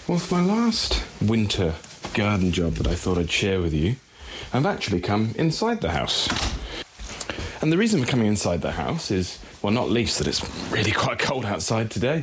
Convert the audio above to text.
Well, for my last winter garden job that I thought I'd share with you, I've actually come inside the house. And the reason for coming inside the house is, well, not least that it's really quite cold outside today.